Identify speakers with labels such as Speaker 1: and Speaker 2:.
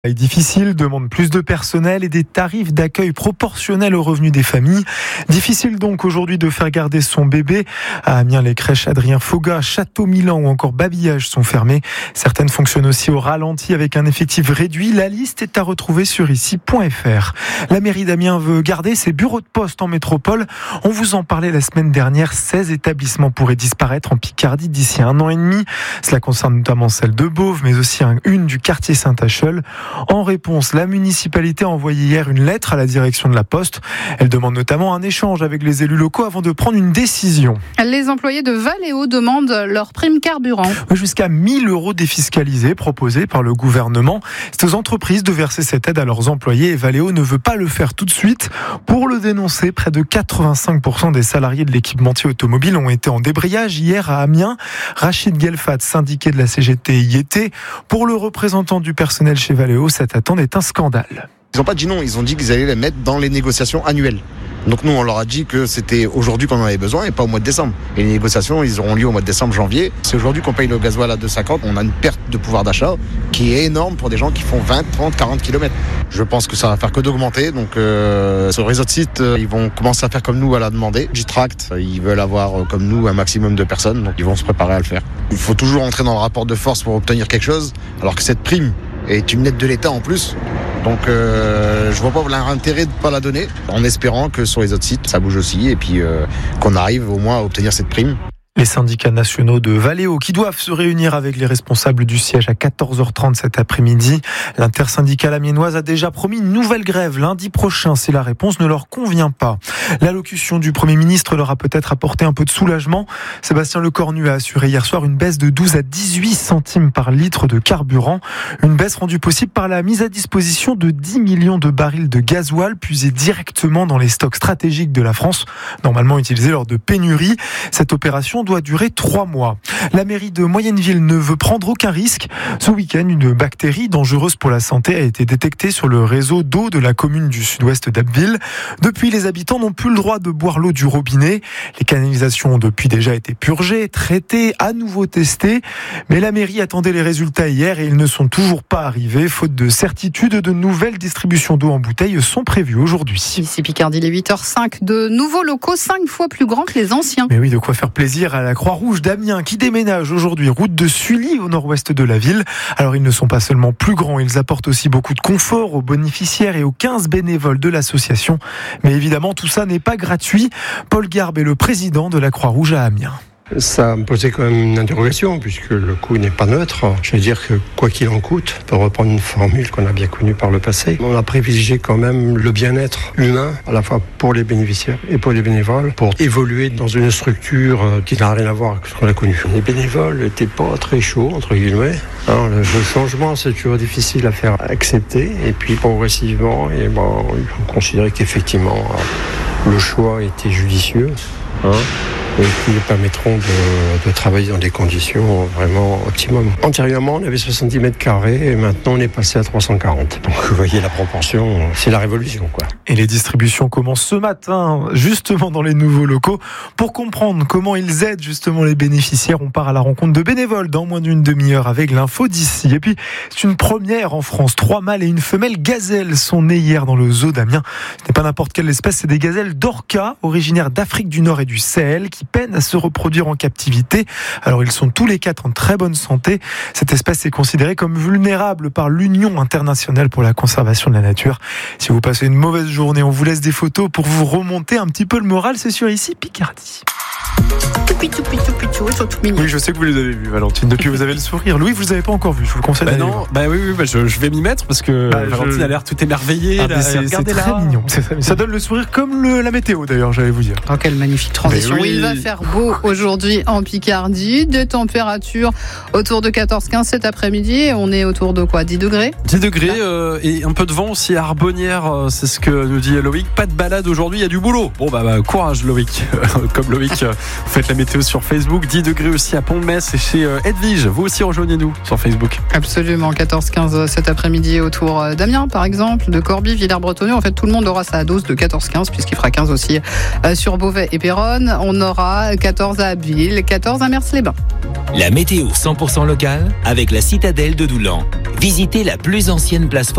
Speaker 1: Travail difficile demande plus de personnel et des tarifs d'accueil proportionnels aux revenus des familles. Difficile donc aujourd'hui de faire garder son bébé. À Amiens, les crèches Adrien Fauga, Château-Milan ou encore Babillage sont fermées. Certaines fonctionnent aussi au ralenti avec un effectif réduit. La liste est à retrouver sur ici.fr. La mairie d'Amiens veut garder ses bureaux de poste en métropole. On vous en parlait la semaine dernière. 16 établissements pourraient disparaître en Picardie d'ici 1 an et demi. Cela concerne notamment celle de Beauvais, mais aussi une du quartier Saint-Acheul. En réponse, la municipalité a envoyé hier une lettre à la direction de la Poste. Elle demande notamment un échange avec les élus locaux avant de prendre une décision.
Speaker 2: Les employés de Valeo demandent leur prime carburant.
Speaker 1: Jusqu'à 1 000 € défiscalisés proposés par le gouvernement. C'est aux entreprises de verser cette aide à leurs employés et Valeo ne veut pas le faire tout de suite. Pour le dénoncer, près de 85% des salariés de l'équipementier automobile ont été en débrayage hier à Amiens. Rachid Guelfat, syndiqué de la CGT, y était. Pour le représentant du personnel chez Valeo, cette attente est un scandale.
Speaker 3: Ils n'ont pas dit non, ils ont dit qu'ils allaient les mettre dans les négociations annuelles. Donc nous, on leur a dit que c'était aujourd'hui qu'on en avait besoin et pas au mois de décembre. Et les négociations, ils auront lieu au mois de décembre, janvier. C'est aujourd'hui qu'on paye le gasoil à 2,50. On a une perte de pouvoir d'achat qui est énorme pour des gens qui font 20, 30, 40 km. Je pense que ça va faire que d'augmenter. Donc sur le réseau de sites, ils vont commencer à faire comme nous à la demander. J-Tract, ils veulent avoir comme nous un maximum de personnes. Donc ils vont se préparer à le faire. Il faut toujours entrer dans le rapport de force pour obtenir quelque chose. Alors que cette prime est une aide de l'État en plus. Donc je vois pas l'intérêt de ne pas la donner, en espérant que sur les autres sites ça bouge aussi et puis qu'on arrive au moins à obtenir cette prime.
Speaker 1: Les syndicats nationaux de Valeo qui doivent se réunir avec les responsables du siège à 14h30 cet après-midi. L'intersyndicale amiénoise a déjà promis une nouvelle grève lundi prochain si la réponse ne leur convient pas. L'allocution du Premier ministre leur a peut-être apporté un peu de soulagement. Sébastien Lecornu a assuré hier soir une baisse de 12 à 18 centimes par litre de carburant. Une baisse rendue possible par la mise à disposition de 10 millions de barils de gasoil puisés directement dans les stocks stratégiques de la France, normalement utilisés lors de pénuries. Cette opération doit durer 3 mois. La mairie de Moyenneville ne veut prendre aucun risque. Ce week-end, une bactérie dangereuse pour la santé a été détectée sur le réseau d'eau de la commune du sud-ouest d'Abbeville. Depuis, les habitants n'ont plus le droit de boire l'eau du robinet. Les canalisations ont depuis déjà été purgées, traitées, à nouveau testées. Mais la mairie attendait les résultats hier et ils ne sont toujours pas arrivés. Faute de certitude, de nouvelles distributions d'eau en bouteille sont prévues aujourd'hui.
Speaker 2: Ici Picardie, il est 8h05. De nouveaux locaux 5 fois plus grands que les anciens.
Speaker 1: Mais oui, de quoi faire plaisir à la Croix-Rouge d'Amiens qui déménage aujourd'hui route de Sully au nord-ouest de la ville. Alors ils ne sont pas seulement plus grands, ils apportent aussi beaucoup de confort aux bénéficiaires et aux 15 bénévoles de l'association. Mais évidemment, tout ça n'est pas gratuit. Paul Garbe est le président de la Croix-Rouge à Amiens.
Speaker 4: Ça me posait quand même une interrogation puisque le coût n'est pas neutre. Je veux dire que quoi qu'il en coûte, pour reprendre une formule qu'on a bien connue par le passé, on a privilégié quand même le bien-être humain à la fois pour les bénéficiaires et pour les bénévoles pour évoluer dans une structure qui n'a rien à voir avec ce qu'on a connu. Les bénévoles n'étaient pas très chauds, entre guillemets. Alors, le changement, c'est toujours difficile à faire accepter et puis progressivement, ils ont considéré qu'effectivement le choix était judicieux. Et qui nous permettront de travailler dans des conditions vraiment optimum. Antérieurement, on avait 70 mètres carrés et maintenant on est passé à 340. Donc vous voyez la proportion, c'est la révolution, quoi.
Speaker 1: Et les distributions commencent ce matin, justement dans les nouveaux locaux. Pour comprendre comment ils aident justement les bénéficiaires, on part à la rencontre de bénévoles dans moins d'une demi-heure avec l'info d'ici. Et puis, c'est une première en France. 3 mâles et une femelle gazelle sont nés hier dans le zoo d'Amiens. Ce n'est pas n'importe quelle espèce, c'est des gazelles d'Orca, originaires d'Afrique du Nord et du Sahel, qui peinent à se reproduire en captivité. Alors ils sont tous les 4 en très bonne santé. Cette espèce est considérée comme vulnérable par l'Union internationale pour la conservation de la nature. Si vous passez une mauvaise journée, on vous laisse des photos pour vous remonter un petit peu le moral. C'est sur ici Picardie.
Speaker 2: Ils sont tout mignons.
Speaker 1: Oui, je sais que vous les avez vus, Valentine. Depuis, vous avez le sourire. Louis, vous les avez pas encore vus. Je vous le conseille.
Speaker 5: Je vais m'y mettre parce que Valentine a l'air tout émerveillée.
Speaker 1: C'est très mignon. Ça donne le sourire comme la météo, d'ailleurs, j'allais vous dire.
Speaker 2: Oh, quelle magnifique transition.
Speaker 1: Oui.
Speaker 2: Il va faire beau aujourd'hui en Picardie. Des températures autour de 14-15 cet après-midi. On est autour de quoi, 10 degrés
Speaker 5: 10 degrés et un peu de vent aussi à Arbonnières. C'est ce que nous dit Loïc. Pas de balade aujourd'hui, il y a du boulot. Bon, courage Loïc. Comme Loïc Vous faites la météo sur Facebook. 10 degrés aussi à Pont-de-Metz et chez Edwige. Vous aussi, rejoignez-nous sur Facebook.
Speaker 2: Absolument, 14-15 cet après-midi autour d'Amiens, par exemple, de Corbie, Villers-Bretonneux. En fait, tout le monde aura sa dose de 14-15, puisqu'il fera 15 aussi sur Beauvais et Péronne. On aura 14 à Abbeville, 14 à Mers-les-Bains.
Speaker 6: La météo 100% locale avec la Citadelle de Doulan. Visitez la plus ancienne place